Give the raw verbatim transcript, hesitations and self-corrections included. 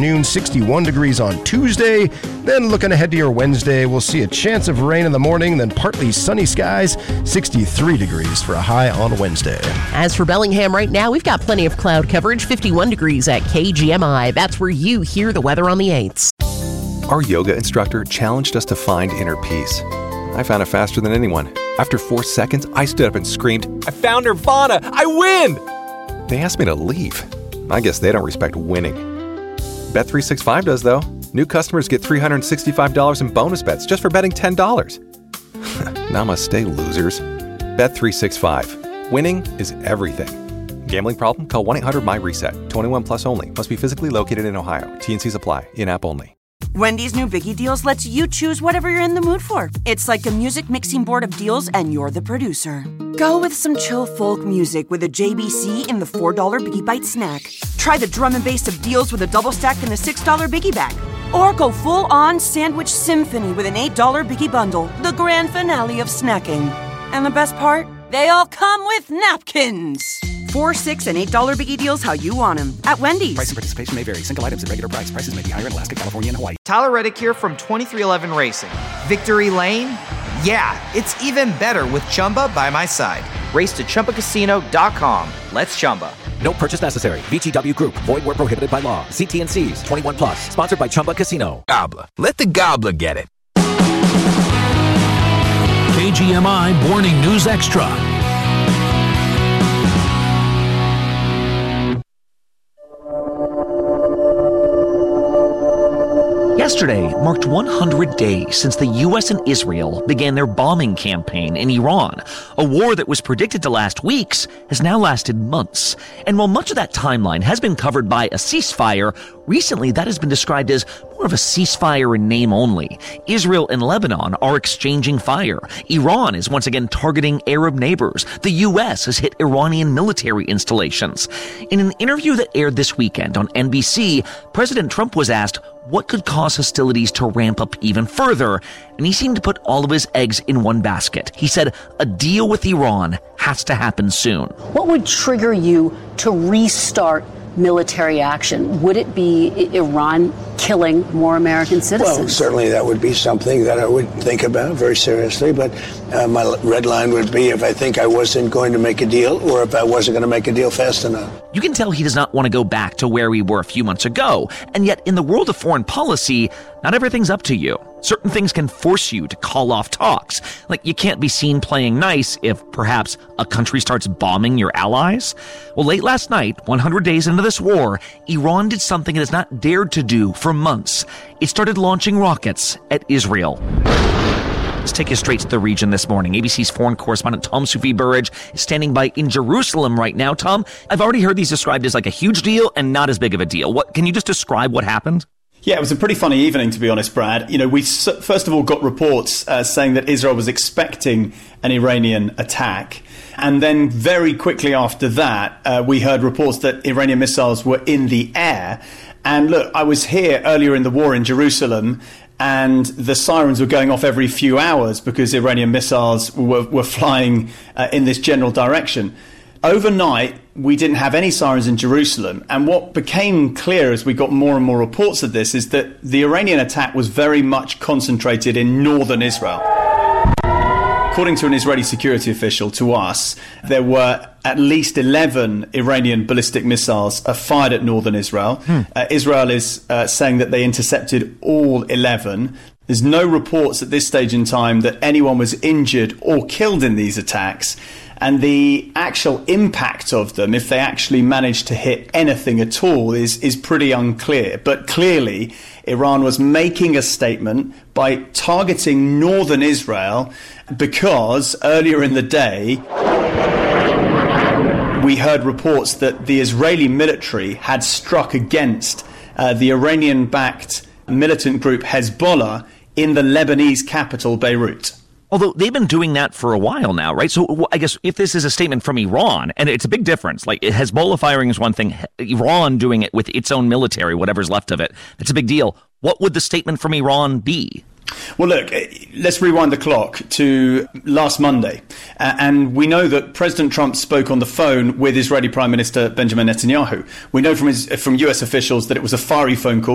afternoon, sixty-one degrees on Tuesday. Then looking ahead to your Wednesday, we'll see a chance of rain in the morning, then partly sunny skies, sixty-three degrees for a high on Wednesday. As for Bellingham right now, we've got plenty of cloud coverage, fifty-one degrees at K G M I. That's where you hear the weather on the eights. Our yoga instructor challenged us to find inner peace. I found it faster than anyone. After four seconds, I stood up and screamed, "I found Nirvana! I win!" They asked me to leave. I guess they don't respect winning. Bet three sixty-five does, though. New customers get three hundred sixty-five dollars in bonus bets just for betting ten dollars. Namaste, losers. Bet three sixty-five. Winning is everything. Gambling problem? Call one eight hundred M Y reset. twenty-one plus only. Must be physically located in Ohio. T N Cs apply. In-app only. Wendy's new Biggie Deals lets you choose whatever you're in the mood for. It's like a music mixing board of deals, and you're the producer. Go with some chill folk music with a J B C in the four dollar Biggie Bite snack. Try the drum and bass of deals with a double stack in the six dollar Biggie Bag. Or go full-on sandwich symphony with an eight dollar Biggie Bundle, the grand finale of snacking. And the best part? They all come with napkins. Four, six, and eight dollar Biggie Deals how you want them at Wendy's. Price and participation may vary. Single items at regular price. Prices may be higher in Alaska, California, and Hawaii. Tyler Reddick here from twenty-three eleven Racing. Victory Lane? Yeah, it's even better with Chumba by my side. Race to Chumba Casino dot com. Let's Chumba. No purchase necessary. V G W Group. Void where prohibited by law. See T N Cs. twenty-one plus. Sponsored by Chumba Casino. Gobbler. Let the gobbler get it. K G M I Morning News Extra. Yesterday marked one hundred days since the U S and Israel began their bombing campaign in Iran. A war that was predicted to last weeks has now lasted months. And while much of that timeline has been covered by a ceasefire, recently that has been described as more of a ceasefire in name only. Israel and Lebanon are exchanging fire. Iran is once again targeting Arab neighbors. The U S has hit Iranian military installations. In an interview that aired this weekend on N B C, President Trump was asked what could cause hostilities to ramp up even further, and he seemed to put all of his eggs in one basket. He said a deal with Iran has to happen soon. What would trigger you to restart military action? Would it be Iran killing more American citizens? Well, certainly that would be something that I would think about very seriously, but uh, my red line would be if I think I wasn't going to make a deal or if I wasn't going to make a deal fast enough. You can tell he does not want to go back to where we were a few months ago, and yet in the world of foreign policy, not everything's up to you. Certain things can force you to call off talks. Like you can't be seen playing nice if perhaps a country starts bombing your allies. Well, late last night, one hundred days into this war, Iran did something it has not dared to do for months. It started launching rockets at Israel. Let's take you straight to the region this morning. A B C's foreign correspondent Tom Sufi Burridge is standing by in Jerusalem right now. Tom, I've already heard these described as like a huge deal and not as big of a deal. What can you just describe what happened? Yeah, it was a pretty funny evening, to be honest, Brad. You know, we first of all got reports uh, saying that Israel was expecting an Iranian attack. And then very quickly after that, uh, we heard reports that Iranian missiles were in the air. And look, I was here earlier in the war in Jerusalem, and the sirens were going off every few hours because Iranian missiles were, were flying uh, in this general direction. Overnight, we didn't have any sirens in Jerusalem. And what became clear as we got more and more reports of this is that the Iranian attack was very much concentrated in northern Israel. According to an Israeli security official to us, there were at least eleven Iranian ballistic missiles uh, fired at northern Israel. Hmm. Uh, Israel is uh, saying that they intercepted all eleven. There's no reports at this stage in time that anyone was injured or killed in these attacks. And the actual impact of them, if they actually managed to hit anything at all, is, is pretty unclear. But clearly, Iran was making a statement by targeting northern Israel because earlier in the day, we heard reports that the Israeli military had struck against uh, the Iranian-backed militant group Hezbollah in the Lebanese capital, Beirut. Although they've been doing that for a while now, right? So I guess if this is a statement from Iran, and it's a big difference, like Hezbollah firing is one thing, Iran doing it with its own military, whatever's left of it, it's a big deal. What would the statement from Iran be? Well, look, let's rewind the clock to last Monday. Uh, and we know that President Trump spoke on the phone with Israeli Prime Minister Benjamin Netanyahu. We know from his, from U S officials that it was a fiery phone call.